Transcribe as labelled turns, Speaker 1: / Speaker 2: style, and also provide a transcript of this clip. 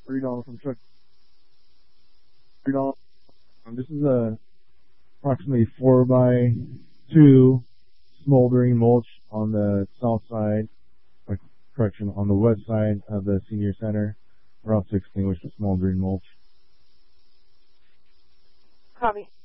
Speaker 1: $3 from Chuck. $3. This is a approximately 4x2 smoldering mulch on the south side, correction, on the west side of the senior center. We're out to extinguish the smoldering mulch.
Speaker 2: Copy.